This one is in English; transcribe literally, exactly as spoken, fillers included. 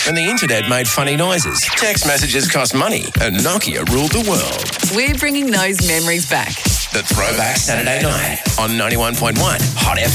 when the internet made funny noises. Text messages cost money and Nokia ruled the world. We're bringing those memories back. The Throwback Saturday Night on ninety-one point one Hot F M.